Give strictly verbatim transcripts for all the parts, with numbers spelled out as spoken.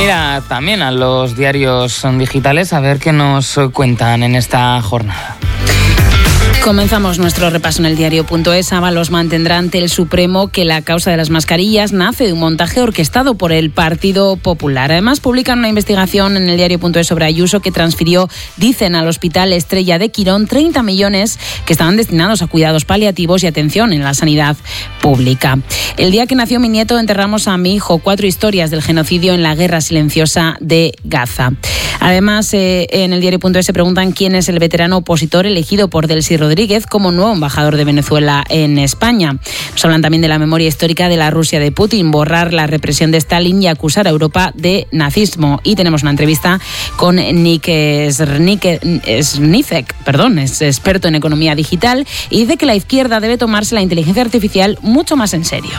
mira también a los diarios digitales a ver qué nos cuentan en esta jornada. Comenzamos nuestro repaso en el diario punto es. Ábalos mantendrá ante el Supremo que la causa de las mascarillas nace de un montaje orquestado por el Partido Popular. Además, publican una investigación en el diario punto es sobre Ayuso que transfirió, dicen, al Hospital Estrella de Quirón treinta millones que estaban destinados a cuidados paliativos y atención en la sanidad pública. El día que nació mi nieto enterramos a mi hijo. Cuatro historias del genocidio en la guerra silenciosa de Gaza. Además, eh, en el diario punto es se preguntan quién es el veterano opositor elegido por Delcy Rodríguez como nuevo embajador de Venezuela en España. Nos hablan también de la memoria histórica de la Rusia de Putin, borrar la represión de Stalin y acusar a Europa de nazismo. Y tenemos una entrevista con Nick Snicek, perdón, es experto en economía digital, y dice que la izquierda debe tomarse la inteligencia artificial mucho más en serio.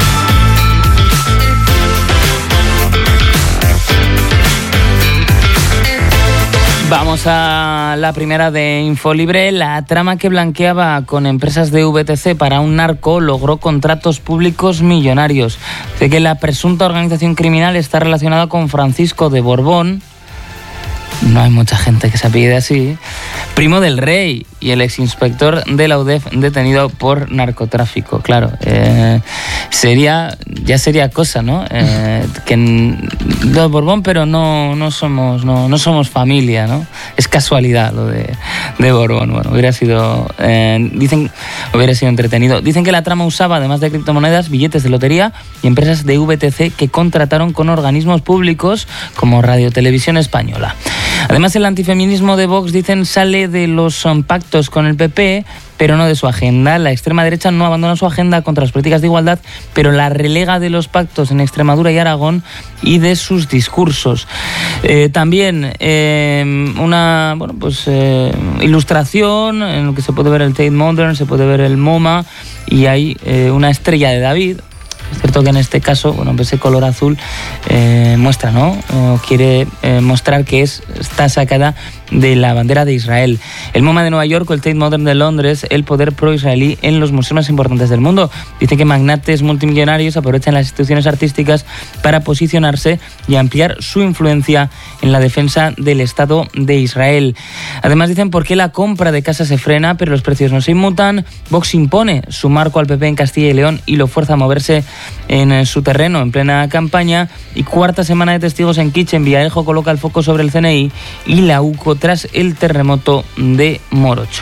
Vamos a la primera de Infolibre. La trama que blanqueaba con empresas de V T C para un narco logró contratos públicos millonarios. Dice que la presunta organización criminal está relacionada con Francisco de Borbón. No hay mucha gente que se apellide así. Primo del rey y el exinspector de la U D E F detenido por narcotráfico. Claro, eh, sería ya sería cosa, ¿no? Eh, que de Borbón, pero no no somos no, no somos familia, ¿no? Es casualidad lo de, de Borbón. Bueno, hubiera sido eh, dicen hubiera sido entretenido. Dicen que la trama usaba, además de criptomonedas, billetes de lotería y empresas de V T C que contrataron con organismos públicos como Radio Televisión Española. Además, el antifeminismo de Vox, dicen, sale de los um, pactos con el P P, pero no de su agenda. La extrema derecha no abandona su agenda contra las políticas de igualdad, pero la relega de los pactos en Extremadura y Aragón y de sus discursos. Eh, también eh, una bueno, pues, eh, ilustración en lo que se puede ver el Tate Modern, se puede ver el MoMA, y hay eh, una estrella de David. Es cierto que en este caso, bueno, ese color azul eh, muestra, ¿no? O quiere eh, mostrar que es, está sacada de la bandera de Israel. El MoMA de Nueva York o el Tate Modern de Londres, el poder pro-israelí en los museos más importantes del mundo. Dice que magnates multimillonarios aprovechan las instituciones artísticas para posicionarse y ampliar su influencia en la defensa del Estado de Israel. Además, dicen por qué la compra de casas se frena, pero los precios no se inmutan. Vox impone su marco al P P en Castilla y León y lo fuerza a moverse en su terreno en plena campaña. Y cuarta semana de testigos en Kitchen. Villarejo coloca el foco sobre el C N I y la U C O tras el terremoto de Morocho.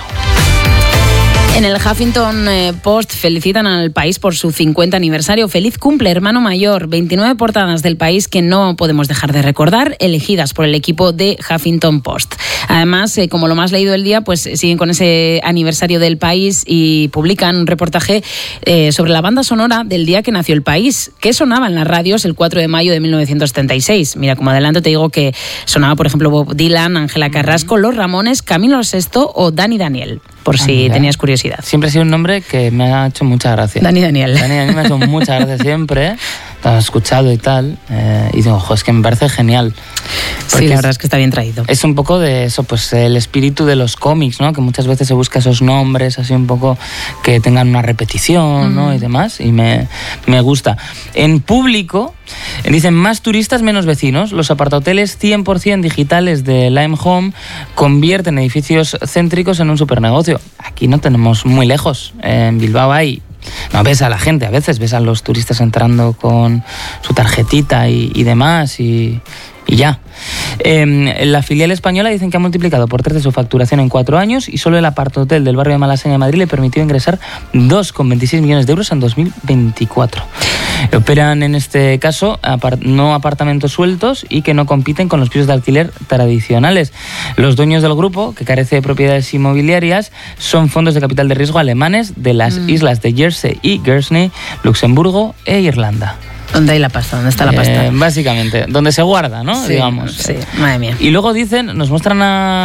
En el Huffington Post felicitan al país por su cincuenta aniversario. Feliz cumple, hermano mayor. veintinueve portadas del país que no podemos dejar de recordar, elegidas por el equipo de Huffington Post. Además, eh, como lo más leído del día, pues siguen con ese aniversario del país y publican un reportaje eh, sobre la banda sonora del día que nació el país. ¿Qué sonaba en las radios el cuatro de mayo de mil novecientos setenta y seis? Mira, como adelanto te digo que sonaba, por ejemplo, Bob Dylan, Ángela Carrasco, Los Ramones, Camilo Sesto o Dani Daniel, por si Amiga. tenías curiosidad. Siempre ha sido un nombre que me ha hecho mucha gracia. Dani Daniel. Dani Daniel me ha hecho mucha gracia siempre. Te has escuchado y tal. Eh, y digo, ojo, es que me parece genial. Sí, la verdad es, es que está bien traído. Es un poco de eso, pues el espíritu de los cómics, ¿no? Que muchas veces se busca esos nombres así un poco que tengan una repetición, mm. ¿no? Y demás. Y me, me gusta. En público, dicen más turistas, menos vecinos. Los apartahoteles cien por ciento digitales de Lime Home convierten edificios céntricos en un supernegocio. Aquí no tenemos muy lejos. En Bilbao hay... No, ves a la gente, a veces ves a los turistas entrando con su tarjetita y, y demás y, y ya. Eh, la filial española dicen que ha multiplicado por tres de su facturación en cuatro años y solo el apartahotel del barrio de Malasaña de Madrid le permitió ingresar dos coma veintiséis millones de euros en dos mil veinticuatro. Operan en este caso apart- no apartamentos sueltos y que no compiten con los pisos de alquiler tradicionales. Los dueños del grupo, que carece de propiedades inmobiliarias, son fondos de capital de riesgo alemanes de las mm. islas de Jersey y Guernsey, Luxemburgo e Irlanda. ¿Dónde hay la pasta? ¿Dónde está la pasta? Eh, básicamente, donde se guarda, ¿no? Sí, digamos. Sí, madre mía. Y luego dicen, nos muestran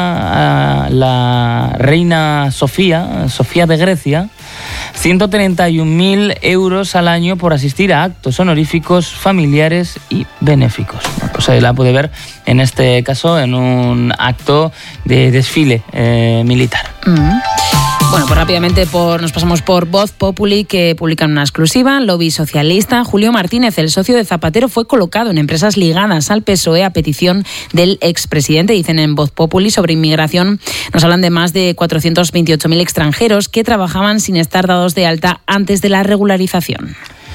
a, a la reina Sofía, Sofía de Grecia, ciento treinta y un mil euros al año por asistir a actos honoríficos, familiares y benéficos. Bueno, pues ahí la puede ver, en este caso, en un acto de desfile eh, militar. Mm. Bueno, pues rápidamente por, nos pasamos por Voz Populi, que publican una exclusiva. Lobby socialista. Julio Martínez, el socio de Zapatero, fue colocado en empresas ligadas al P S O E a petición del expresidente. Dicen en Voz Populi. Sobre inmigración nos hablan de más de cuatrocientos veintiocho mil extranjeros que trabajaban sin estar dados de alta antes de la regularización.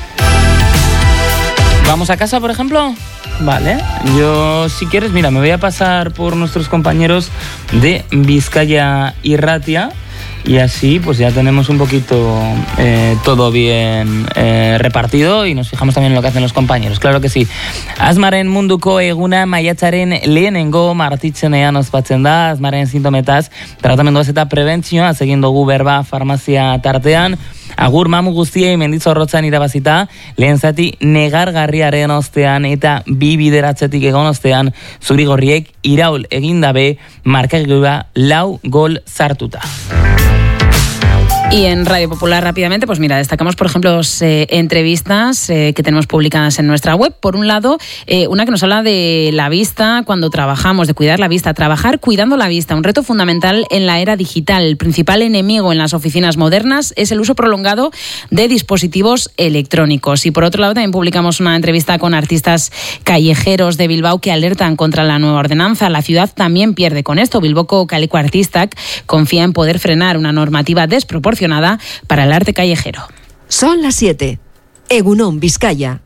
¿Vamos a casa, por ejemplo? Vale, yo si quieres, mira, me voy a pasar por nuestros compañeros de Vizcaya y Ratia y así pues ya tenemos un poquito eh, todo bien eh, repartido y nos fijamos también en lo que hacen los compañeros, claro que sí. Asmaren munduko eguna maiatzaren lehenengo martitzenean ospatzen da. Asmaren sintometaz, tratamenduaz eta prebentzioaz egin dugu berba farmazia tartean. Agur mamu guztiei Mendizorrotzan irabazita, lehen zati negargarriaren ostean eta bi bideratzetik egon ostean zurigorriek iraul egindabe markagilua lau gol sartuta. Y en Radio Popular rápidamente, pues mira, destacamos por ejemplo eh, entrevistas eh, que tenemos publicadas en nuestra web. Por un lado, eh, una que nos habla de la vista cuando trabajamos, de cuidar la vista, trabajar cuidando la vista, un reto fundamental en la era digital. El principal enemigo en las oficinas modernas es el uso prolongado de dispositivos electrónicos. Y por otro lado también publicamos una entrevista con artistas callejeros de Bilbao que alertan contra la nueva ordenanza. La ciudad también pierde con esto. Bilboko Kaliko Artistak confía en poder frenar una normativa desproporcionada para el arte callejero. Son las siete. Egunon, Vizcaya.